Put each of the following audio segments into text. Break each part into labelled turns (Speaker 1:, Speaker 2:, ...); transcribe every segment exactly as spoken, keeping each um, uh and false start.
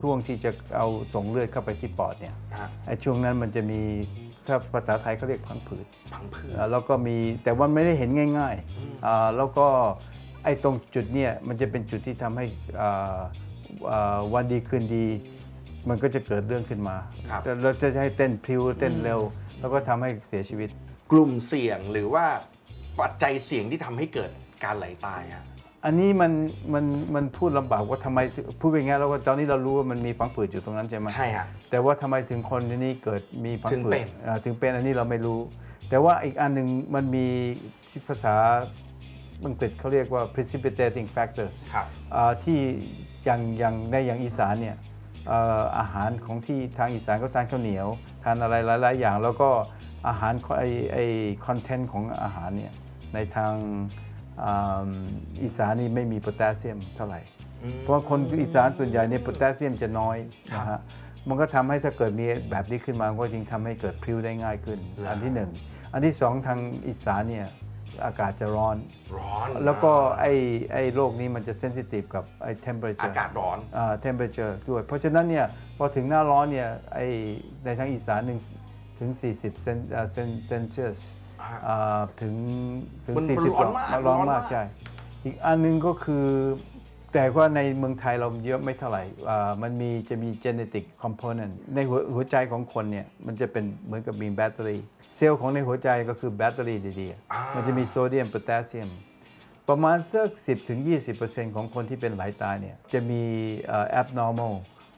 Speaker 1: ช่วงที่จะเอาส่งเลือดเข้าไปที่ปอดเนี่ยไอ้ช่วงนั้นมันจะมีถ้าภาษาไทยเขาเรียกพังผืด
Speaker 2: พังผืด
Speaker 1: แล้วก็มีแต่ว่าไม่ได้เห็นง่ายๆแล้วก็ไอ้ตรงจุดเนี่ยมันจะเป็นจุดที่ทำให้วันดีคืนดีมันก็จะเกิดเรื่องขึ้นมาเราจะให้เต้นพลิ้วเต้นเร็วแล้วก็ทำให้เสียชีวิต
Speaker 2: กลุ่มเสี่ยงหรือว่าปัจจัยเสี่ยงที่ทำให้เกิดการไหลตายอะ
Speaker 1: อันนี้มันมันมันพูดลำบากว่าทำไมพูดไปงั้นแล้วว่าตอนนี้เรารู้ว่ามันมีพังผืดอยู่ตรงนั้นใช่ไหม
Speaker 2: ใช่ฮะ
Speaker 1: แต่ว่าทำไมถึงคนนี้เกิดมีพังผืดถึงเป็นอันนี้เราไม่รู้แต่ว่าอีกอันหนึ่งมันมีภาษาอังกฤษเขาเรียกว่า precipitating factors ที่อย่างอย่างในอย่างอีสานเนี่ยอาหารของที่ทางอีสานก็ทานข้าวเหนียวทานอะไรหลายๆอย่างแล้วก็อาหารไอไอคอนเทนต์ของอาหารเนี่ยในทางอีสานนี่ไม่มีโพแทสเซียมเท่าไหร่เพราะคนอีสานส่วนใหญ่เนี่ยโพแทสเซียมจะน้อยนะฮะมันก็ทำให้ถ้าเกิดมีแบบนี้ขึ้นมาก็จึงทำให้เกิดพลิ้วได้ง่ายขึ้นอันที่หนึ่งอันที่สองทางอีสานเนี่ยอากาศจะร้อน
Speaker 2: ร้อน
Speaker 1: แล้วก็ไอ้ไอ้โรคนี้มันจะเซนซิทีฟกับไอ้ temperature
Speaker 2: อากาศร้อน
Speaker 1: อ่า temperature ด้วยเพราะฉะนั้นเนี่ยพอถึงหน้าร้อนเนี่ยไอ้ในทางอีสานหนึ่งถึงสี่สิบเซนเซนเซียสถึงถึงสี่สิบร้อนมากร้อนมากใช่อีกอันนึงก็คือแต่ว่าในเมืองไทยเราเยอะไม่เท่าไหร่มันมีจะมี genetic component ในหัวหัวใจของคนเนี่ยมันจะเป็นเหมือนกับมีแบตเตอรี่เซลล์ของในหัวใจก็คือแบตเตอรี่ดีๆมันจะมีโซเดียมโพแทสเซียมประมาณสัก สิบถึงยี่สิบเปอร์เซ็นต์ ของคนที่เป็นไหลตายเนี่ยจะมี abnormal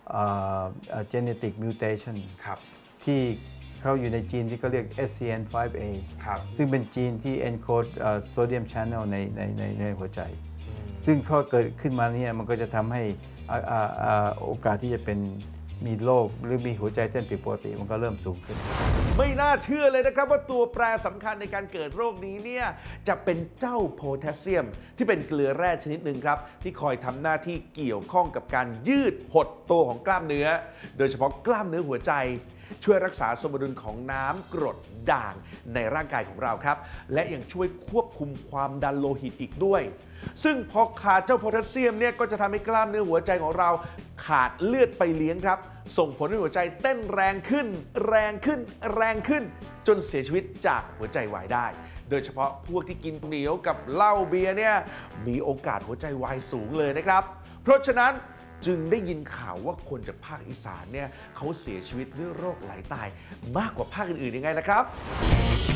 Speaker 1: genetic mutation ที่เขาอยู่ในจีนที่เขาเรียก เอส ซี เอ็น ไฟว์ เอ ซึ่งเป็นจีนที่ encode sodium channel ในในในในหัวใจซึ่งถ้าเกิดขึ้นมาเนี่ยมันก็จะทำให้โอกาสที่จะเป็นมีโรคหรือมีหัวใจเต้นผิดปกติมันก็เริ่มสูงขึ้น
Speaker 2: ไม่น่าเชื่อเลยนะครับว่าตัวแปรสำคัญในการเกิดโรคนี้เนี่ยจะเป็นเจ้าโพแทสเซียมที่เป็นเกลือแร่ชนิดหนึ่งครับที่คอยทำหน้าที่เกี่ยวข้องกับการยืดหดตัวของกล้ามเนื้อโดยเฉพาะกล้ามเนื้อหัวใจช่วยรักษาสมดุลของน้ำกรดด่างในร่างกายของเราครับและยังช่วยควบคุมความดันโลหิตอีกด้วยซึ่งพอขาดเจ้าโพแทสเซียมเนี่ยก็จะทำให้กล้ามเนื้อหัวใจของเราขาดเลือดไปเลี้ยงครับส่งผลให้หัวใจเต้นแรงขึ้นแรงขึ้นแรงขึ้นจนเสียชีวิตจากหัวใจวายได้โดยเฉพาะพวกที่กินเหนียวกับเหล้าเบียร์เนี่ยมีโอกาสหัวใจวายสูงเลยนะครับเพราะฉะนั้นจึงได้ยินข่าวว่าคนจากภาคอีสานเนี่ยเขาเสียชีวิตด้วยโรคไหลตายมากกว่าภาคอื่นๆยังไงนะครับ